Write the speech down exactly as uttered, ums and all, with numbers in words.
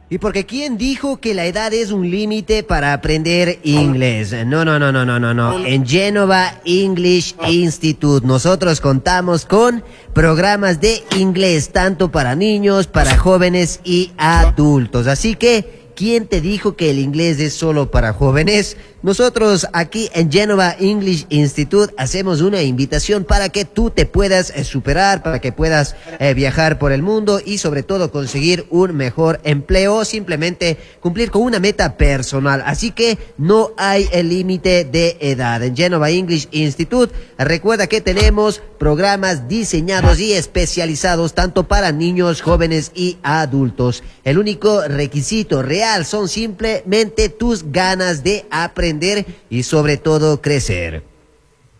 Y porque ¿quién dijo que la edad es un límite para aprender inglés? No, no, no, no, no, no, no. En Genova English Institute nosotros contamos con programas de inglés tanto para niños, para jóvenes y adultos. Así que, ¿quién te dijo que el inglés es solo para jóvenes? Nosotros aquí en Genova English Institute hacemos una invitación para que tú te puedas eh, superar, para que puedas eh, viajar por el mundo y sobre todo conseguir un mejor empleo, simplemente cumplir con una meta personal. Así que no hay el límite de edad. En Genova English Institute recuerda que tenemos programas diseñados y especializados tanto para niños, jóvenes y adultos. El único requisito real son simplemente tus ganas de aprender y sobre todo crecer.